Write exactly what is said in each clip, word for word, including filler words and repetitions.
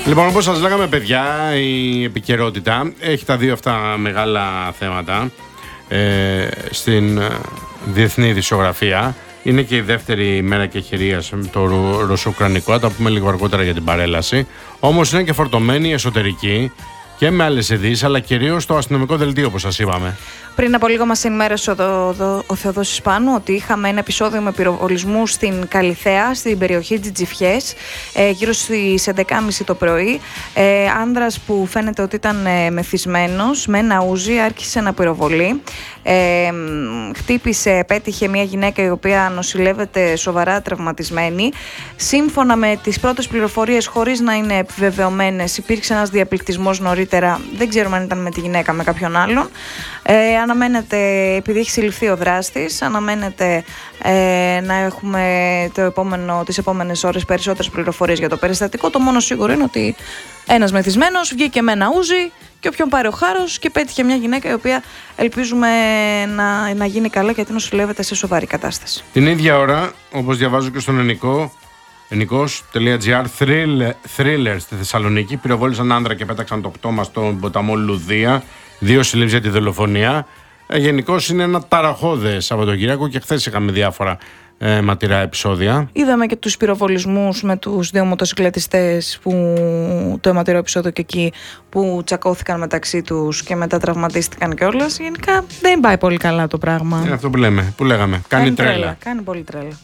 Λοιπόν, όπως σας λέγαμε, παιδιά, η επικαιρότητα έχει τα δύο αυτά μεγάλα θέματα ε, στην διεθνή ειδησιογραφία. Είναι και η δεύτερη μέρα κεχηρίας το ρωσο-ουκρανικό, θα τα πούμε λίγο αργότερα για την παρέλαση. Όμως είναι και φορτωμένη εσωτερική και με άλλες ειδήσεις, αλλά κυρίως το αστυνομικό δελτίο, όπως σας είπαμε. Πριν από λίγο μας ενημέρωσε ο, ο Θεοδόσης Πάνου ότι είχαμε ένα επεισόδιο με πυροβολισμού στην Καλιθέα, στην περιοχή Τζιτζιφιές, ε, γύρω στις έντεκα και μισή το πρωί. Ε, άνδρας που φαίνεται ότι ήταν ε, μεθυσμένος με ένα ούζι άρχισε να πυροβολεί. Ε, χτύπησε, πέτυχε μια γυναίκα η οποία νοσηλεύεται σοβαρά τραυματισμένη. Σύμφωνα με τις πρώτες πληροφορίες, χωρίς να είναι επιβεβαιωμένες, υπήρξε ένας διαπληκτισμός νωρίτερα. Δεν ξέρουμε αν ήταν με τη γυναίκα, με κάποιον άλλον. Ε, αναμένεται, επειδή έχει συλληφθεί ο δράστης, αναμένεται ε, να έχουμε το επόμενο, τις επόμενες ώρες περισσότερες πληροφορίες για το περιστατικό. Το μόνο σίγουρο είναι ότι ένας μεθυσμένος βγήκε με ένα ούζι και όποιον πάρει ο χάρος και πέτυχε μια γυναίκα η οποία ελπίζουμε να, να γίνει καλά, γιατί νοσηλεύεται σε σοβαρή κατάσταση. Την ίδια ώρα, όπως διαβάζω και στον Ενικό, ενικός τελεία τζι άρ, thriller στη Θεσσαλονίκη, πυροβόλησαν άνδρα και πέταξαν το πτώμα στον ποταμό Λουδία. Δύο συλλήψεις για τη δολοφονία. Ε, Γενικώς είναι ένα ταραχώδες Σαββατοκύριακο και χθες είχαμε διάφορα ε, ματηρά επεισόδια. Είδαμε και τους πυροβολισμούς με τους δύο μοτοσυκλετιστές, που το αιματηρό επεισόδιο και εκεί, που τσακώθηκαν μεταξύ τους και μετά τραυματίστηκαν κιόλας. Γενικά δεν πάει πολύ καλά το πράγμα. Είναι αυτό που λέμε, που λέγαμε. Κάνει, κάνει τρέλα. τρέλα. Κάνει πολύ τρέλα.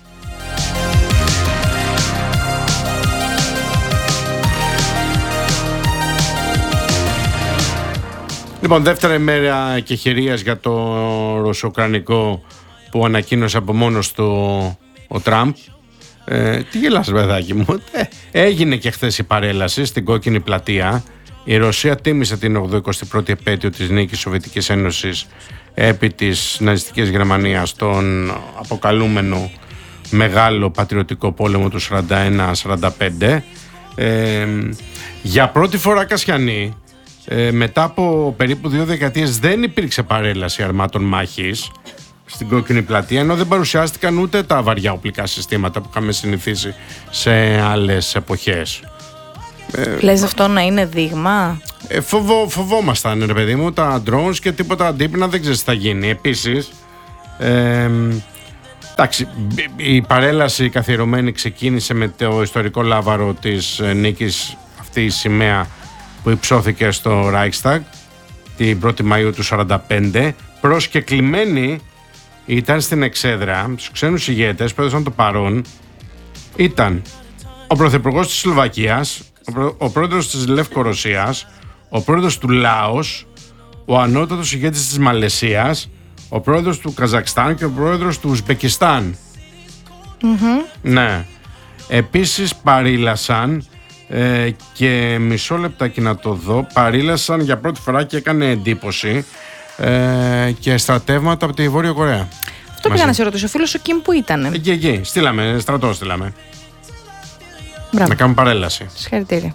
Λοιπόν, δεύτερη μέρα κεχηρίας για το ρωσο-ουκρανικό που ανακοίνωσε από μόνος του ο Τραμπ. Ε, τι γελάς, παιδάκι μου? Ε, έγινε και χθες η παρέλαση στην Κόκκινη Πλατεία. Η Ρωσία τίμησε την ογδοηκοστή πρώτη επέτειο της νίκης της Σοβιετικής Ένωσης επί της ναζιστικής Γερμανίας, στον αποκαλούμενο μεγάλο πατριωτικό πόλεμο του σαράντα ένα σαράντα πέντε. Ε, για πρώτη φορά, Κασιανή, Ε, μετά από περίπου δύο δεκαετίες δεν υπήρξε παρέλαση αρμάτων μάχης στην Κόκκινη Πλατεία, ενώ δεν παρουσιάστηκαν ούτε τα βαριά οπλικά συστήματα που είχαμε συνηθίσει σε άλλες εποχές. Λες αυτό να είναι δείγμα? Ε, φοβό, φοβόμασταν, ρε παιδί μου, τα drones και τίποτα αντίπεινα, δεν ξέρεις τι θα γίνει. Επίσης, ε, εντάξει, η παρέλαση καθιερωμένη ξεκίνησε με το ιστορικό λάβαρο της νίκης, αυτή η σημαία που υψώθηκε στο Reichstag την πρώτη Μαΐου του σαράντα πέντε. Προσκεκλημένοι ήταν στην εξέδρα, στους ξένους ηγέτες που έδωσαν το παρόν, ήταν ο πρωθυπουργός της Σλοβακίας, ο, πρό, ο πρόεδρος της Λευκορωσίας, ο πρόεδρος του Λάος, ο ανώτατος ηγέτης της Μαλαισίας, ο πρόεδρος του Καζακστάν και ο πρόεδρος του Ουσμπεκιστάν. Mm-hmm. Ναι. Επίσης παρήλασαν Ε, και μισό λεπτάκι να το δω, παρήλασαν για πρώτη φορά και έκανε εντύπωση ε, και στρατεύματα από τη Βόρεια Κορέα. Αυτό πήγα να σε ρωτήσω, ο φίλος ο Κιμ που ήταν? Εκεί, εκεί, στείλαμε, στρατό στείλαμε. Μπράβο. Να κάνουμε παρέλαση. Συγχαρητήρια.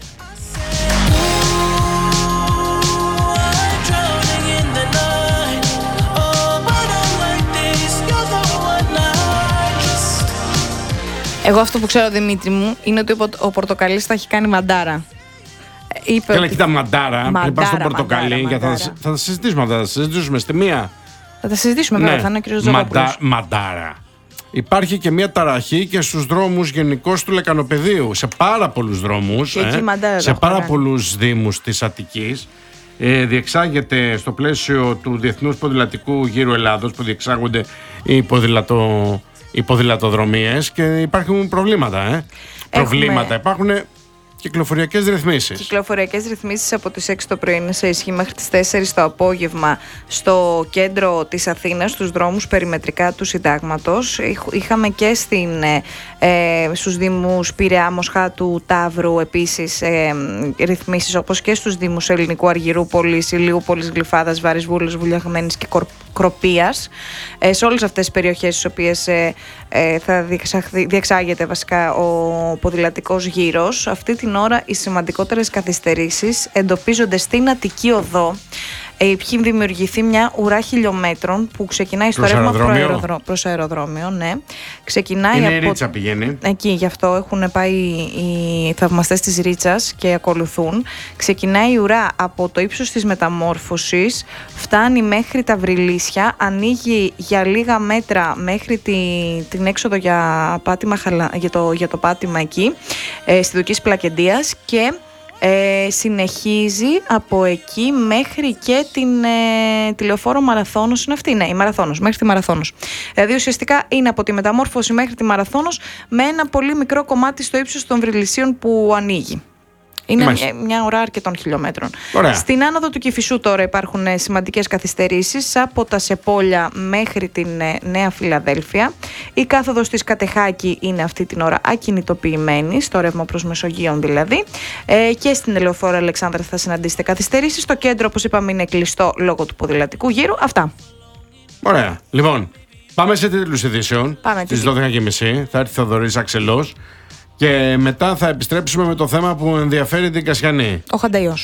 Εγώ αυτό που ξέρω, Δημήτρη μου, είναι ότι ο Πορτοκαλής θα έχει κάνει μαντάρα. Είπε Καλά, ότι... κοίτα, μαντάρα. μαντάρα πριν πας στον Πορτοκαλί, μαντάρα, θα, μαντάρα. θα τα συζητήσουμε, θα τα συζητήσουμε στη μία. Θα τα συζητήσουμε, βέβαια, ναι. Θα είναι ο κ. Ζωπόπουλος. Μαντα, μαντάρα. Υπάρχει και μια ταραχή και στους δρόμους γενικώς του Λεκανοπεδίου. Σε πάρα πολλούς δρόμους, ε, σε πάρα πολλούς δήμους της Αττικής. Ε, διεξάγεται στο πλαίσιο του Διεθνούς Ποδηλατικού Γύρου Ελλάδος, που διεξάγονται οι ποδηλατο... οι ποδηλατοδρομίες και υπάρχουν προβλήματα. Ε. Έχουμε... Προβλήματα. Υπάρχουν κυκλοφοριακές ρυθμίσεις. Κυκλοφοριακές ρυθμίσεις από τις έξι το πρωί είναι σε ισχύ μέχρι τις τέσσερις το απόγευμα στο κέντρο της Αθήνας, στους δρόμους περιμετρικά του Συντάγματος. Είχαμε και στην, ε, στους δήμους Πειραιά, Μοσχάτου, Ταύρου επίσης ε, ρυθμίσεις, όπως και στους δήμους Ελληνικού, Αργυρούπολης, Ηλιούπολης, Γλυφάδας, Βάρης Βούλας, Βουλιαγμένης και Κορ... Κροπίας. Ε, σε όλες αυτές τις περιοχές στις οποίες ε, ε, θα διεξάγεται βασικά ο ποδηλατικός γύρος, αυτή την ώρα οι σημαντικότερες καθυστερήσεις εντοπίζονται στην Αττική Οδό, έχει δημιουργηθεί μια ουρά χιλιόμετρων που ξεκινάει στο ρεύμα προς αεροδρόμιο. Ναι. Ξεκινάει είναι από... η Ρίτσα πηγαίνει. Εκεί, γι' αυτό έχουν πάει οι θαυμαστές της Ρίτσας και ακολουθούν. Ξεκινάει η ουρά από το ύψος της Μεταμόρφωσης, φτάνει μέχρι τα Βρυλίσια, ανοίγει για λίγα μέτρα μέχρι τη, την έξοδο για, πάτημα, για, το, για το πάτημα εκεί, ε, στη Δουκής Πλακεντίας, και Ε, συνεχίζει από εκεί μέχρι και την ε, τηλεοφόρο Μαραθώνος. Είναι αυτή, ναι, η Μαραθώνος, μέχρι τη Μαραθώνος. Δηλαδή ουσιαστικά είναι από τη Μεταμόρφωση μέχρι τη Μαραθώνος με ένα πολύ μικρό κομμάτι στο ύψος των Βρυλισίων που ανοίγει. Είναι μια, μια ουρά αρκετών χιλιόμετρων. Ωραία. Στην άνοδο του Κηφισού τώρα υπάρχουν σημαντικές καθυστερήσεις από τα Σεπόλια μέχρι την Νέα Φιλαδέλφια. Η κάθοδος της Κατεχάκη είναι αυτή την ώρα ακινητοποιημένη, στο ρεύμα προς Μεσογείων δηλαδή. Ε, και στην Ελεοφόρο Αλεξάνδρα θα συναντήσετε καθυστερήσεις. Το κέντρο, όπως είπαμε, είναι κλειστό λόγω του ποδηλατικού γύρου. Αυτά. Ωραία. Λοιπόν, πάμε σε τίτλους ειδήσεων. Στις δώδεκα και μισή θα έρθει Θοδωρής Αξελός. Και μετά θα επιστρέψουμε με το θέμα που ενδιαφέρει την Κασιανή. Ο Χανταϊός.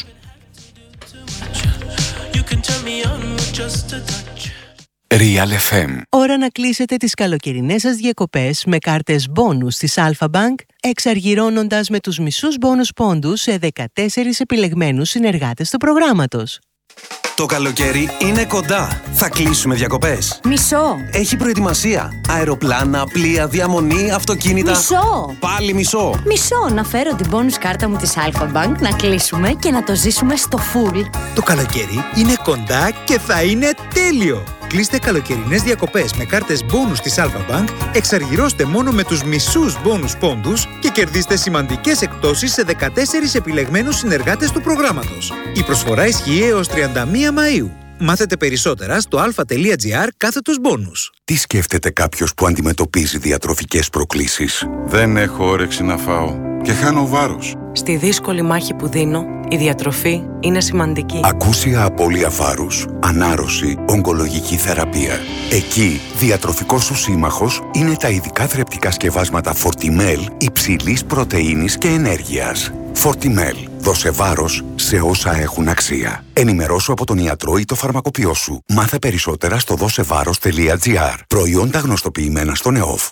Real εφ εμ. Ώρα να κλείσετε τις καλοκαιρινές σας διακοπές με κάρτες μπόνους της Alpha Bank, εξαργυρώνοντας με τους μισούς μπόνους πόντους σε δεκατέσσερις επιλεγμένους συνεργάτες του προγράμματος. Το καλοκαίρι είναι κοντά. Θα κλείσουμε διακοπές. Μισό. Έχει προετοιμασία. Αεροπλάνα, πλοία, διαμονή, αυτοκίνητα. Μισό. Πάλι μισό. Μισό. Να φέρω την bonus κάρτα μου της Alpha Bank, να κλείσουμε και να το ζήσουμε στο full. Το καλοκαίρι είναι κοντά και θα είναι τέλειο. Κλείστε καλοκαιρινές διακοπές με κάρτες μπόνους της Alpha Bank, εξαργυρώστε μόνο με τους μισούς μπόνους πόντους και κερδίστε σημαντικές εκπτώσεις σε δεκατέσσερις επιλεγμένους συνεργάτες του προγράμματος. Η προσφορά ισχύει έως τριάντα μία Μαΐου. Μάθετε περισσότερα στο alpha.gr κάθετος μπόνους. Τι σκέφτεται κάποιος που αντιμετωπίζει διατροφικές προκλήσεις? Δεν έχω όρεξη να φάω και χάνω βάρος. Στη δύσκολη μάχη που δίνω, η διατροφή είναι σημαντική. Ακούσια απώλεια βάρους, ανάρρωση, ογκολογική θεραπεία. Εκεί, διατροφικός σου σύμμαχος είναι τα ειδικά θρεπτικά σκευάσματα Fortimel υψηλής πρωτεΐνης και ενέργειας. Fortimel. Δώσε βάρος σε όσα έχουν αξία. Ενημερώσου από τον ιατρό ή το φαρμακοποιό σου. Μάθε περισσότερα στο δώσεβάρος.gr. Προϊόντα γνωστοποιημένα στον ΕΟΦ.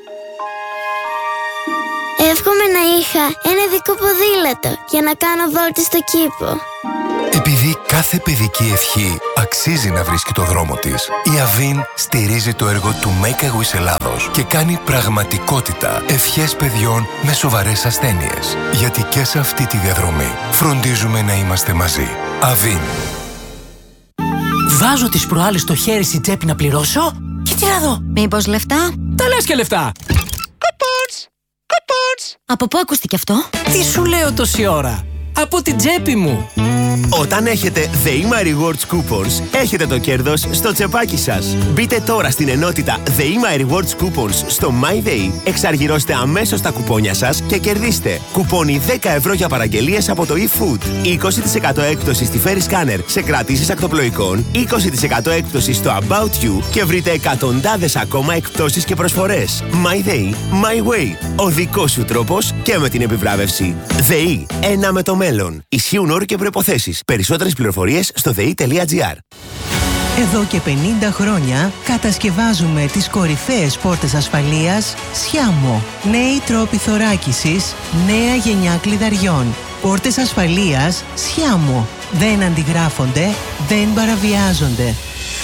Εύχομαι να είχα ένα ειδικό ποδήλατο για να κάνω βόλτες στο κήπο. Επειδή κάθε παιδική ευχή αξίζει να βρίσκει το δρόμο της, η Αβίν στηρίζει το έργο του Make a Wish Ελλάδος και κάνει πραγματικότητα ευχές παιδιών με σοβαρές ασθένειες. Γιατί και σε αυτή τη διαδρομή φροντίζουμε να είμαστε μαζί. Αβίν. Βάζω τις προάλλες στο χέρι στην τσέπη να πληρώσω και τι να δω. Μήπως λεφτά? Τα λες και λεφτά. Coupons! Coupons! Από πού ακούστηκε αυτό? Τι σου λέω τόση ώρα? Από την τσέπη μου. Όταν έχετε The My Rewards Coupons, έχετε το κέρδος στο τσεπάκι σας. Μπείτε τώρα στην ενότητα The My Rewards Coupons στο MyDay, εξαργυρώστε αμέσως τα κουπόνια σας και κερδίστε κουπόνι δέκα ευρώ για παραγγελίες από το eFood, είκοσι τοις εκατό έκπτωση στη Ferry Scanner σε κρατήσεις ακτοπλοϊκών, είκοσι τοις εκατό έκπτωση στο About You και βρείτε εκατοντάδες ακόμα εκπτώσεις και προσφορές. MyDay, My Way. Ο δικός σου τρόπος και με την επιβράβευση. ΔΕΗ. Ένα με το μέλλον. Ισχύουν όροι και προϋποθέσεις. Περισσότερες πληροφορίες στο δεη.gr. Εδώ και πενήντα χρόνια κατασκευάζουμε τις κορυφαίες πόρτες ασφαλείας Σιάμο. Νέοι τρόποι θωράκισης, νέα γενιά κλειδαριών. Πόρτες ασφαλείας Σιάμο. Δεν αντιγράφονται, δεν παραβιάζονται.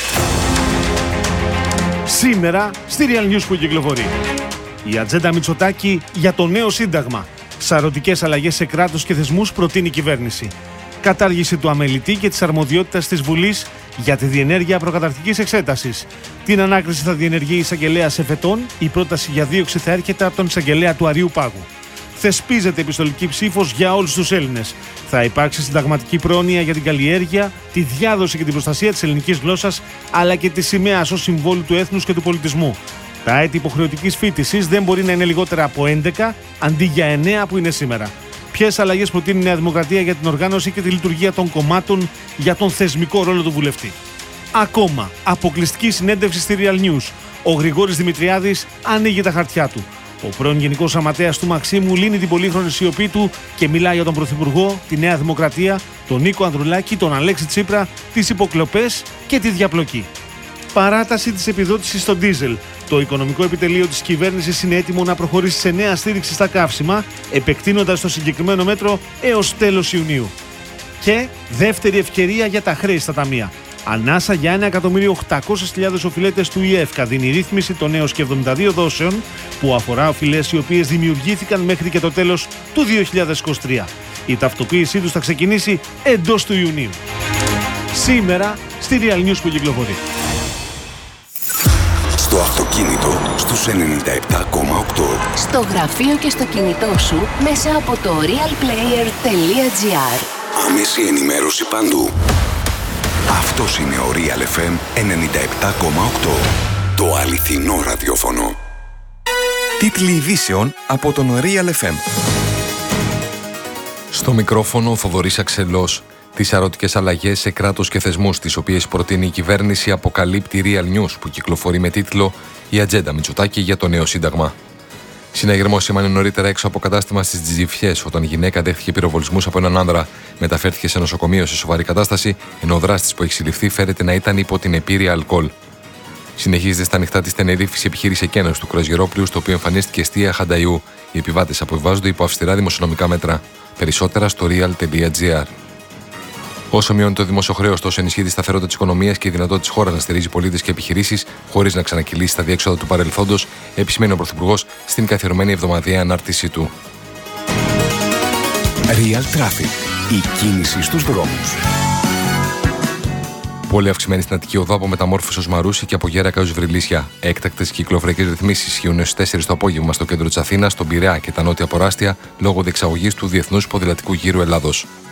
Σήμερα στη Real News που κυκλοφορεί. Η ατζέντα Μητσοτάκη για το νέο σύνταγμα. Σαρωτικές αλλαγές σε κράτος και θεσμούς προτείνει η κυβέρνηση. Κατάργηση του αμελητή και της αρμοδιότητας της Βουλής για τη διενέργεια προκαταρκτικής εξέτασης. Την ανάκριση θα διενεργεί η εισαγγελέας εφετών. Η πρόταση για δίωξη θα έρχεται από τον εισαγγελέα του Αριού Πάγου. Θεσπίζεται επιστολική ψήφος για όλους τους Έλληνες. Θα υπάρξει συνταγματική πρόνοια για την καλλιέργεια, τη διάδοση και την προστασία της ελληνικής γλώσσας, αλλά και τη σημαία ως συμβόλου του έθνους και του πολιτισμού. Τα έτη υποχρεωτικής φοιτησής δεν μπορεί να είναι λιγότερα από έντεκα, αντί για εννέα που είναι σήμερα. Ποιες αλλαγές προτείνει η Νέα Δημοκρατία για την οργάνωση και τη λειτουργία των κομμάτων για τον θεσμικό ρόλο του βουλευτή. Ακόμα, αποκλειστική συνέντευξη στη Real News. Ο Γρηγόρης Δημητριάδης ανοίγει τα χαρτιά του. Ο πρώην Γενικός Γραμματέας του Μαξίμου λύνει την πολύχρονη σιωπή του και μιλάει για τον Πρωθυπουργό, τη Νέα Δημοκρατία, τον Νίκο Ανδρουλάκη, τον Αλέξη Τσίπρα, τις υποκλοπές και τη διαπλοκή. Παράταση της επιδότησης στο ντίζελ. Το οικονομικό επιτελείο της κυβέρνησης είναι έτοιμο να προχωρήσει σε νέα στήριξη στα καύσιμα, επεκτείνοντας το συγκεκριμένο μέτρο έως τέλος Ιουνίου. Και δεύτερη ευκαιρία για τα χρέη στα ταμεία. Ανάσα για ένα εκατομμύριο οκτακόσιες χιλιάδες οφειλέτες του ΙΕΦΚΑ δίνει η ρύθμιση των έως και εβδομήντα δύο δόσεων που αφορά οφειλές οι οποίες δημιουργήθηκαν μέχρι και το τέλος του δύο χιλιάδες είκοσι τρία. Η ταυτοποίησή τους θα ξεκινήσει εντός του Ιουνίου. Σήμερα στη Real News που κυκλοφορεί. Στο αυτοκίνητο στους ενενήντα επτά κόμμα οκτώ. Στο γραφείο και στο κινητό σου μέσα από το realplayer τελεία gr. Άμεση ενημέρωση παντού. Αυτός είναι ο Real εφ εμ ενενήντα επτά κόμμα οκτώ. Το αληθινό ραδιόφωνο. Τίτλοι ειδήσεων από τον Real εφ εμ. Στο μικρόφωνο ο Θοδωρής Αξελός. Τις αρωτικές αλλαγές σε κράτος και θεσμούς, τις οποίες προτείνει η κυβέρνηση, αποκαλύπτει Real News, που κυκλοφορεί με τίτλο «Η ατζέντα Μητσοτάκη για το νέο σύνταγμα». Συναγερμός σήμανε νωρίτερα έξω από κατάστημα στις Τζιφιές, όταν η γυναίκα δέχτηκε πυροβολισμούς από έναν άνδρα. Μεταφέρθηκε σε νοσοκομείο σε σοβαρή κατάσταση, ενώ ο δράστης που έχει συλληφθεί φέρεται να ήταν υπό την επίρρεια αλκοόλ. Συνεχίζεται στα ανοιχτά της Τενερίφης η επιχείρηση εκένωσης του κρουαζιερόπλοιου, στο οποίο εμφανίστηκε εστία Χανταϊού. Οι επιβάτες αποβιβάζονται υπό αυστηρά δημοσιονομικά μέτρα. Περισσότερα στο real τελεία gr. Όσο μειώνει το δημόσιο χρέος, τόσο ενισχύει τη σταθερότητα της οικονομίας και η δυνατότητα της χώρας να στηρίζει πολίτες και επιχειρήσεις χωρίς να ξανακυλήσει τα διέξοδα του παρελθόντος, επισημαίνει ο Πρωθυπουργός στην καθιερωμένη εβδομαδιαία ανάρτησή του. Real Traffic. Η κίνηση στους δρόμους. Πολύ αυξημένη στην Αττική Οδό από Μεταμόρφωση ως Μαρούσι και από Γέρακα ως Βρυλίσια. Έκτακτες κυκλοφοριακές ρυθμίσεις ισχύουν έως τέσσερις το απόγευμα στο κέντρο της Αθήνας, στον Πειραιά και τα νότια Ποράστια λόγω διεξαγωγής του Διεθνούς Ποδηλατικού Γύρου Ελλάδος.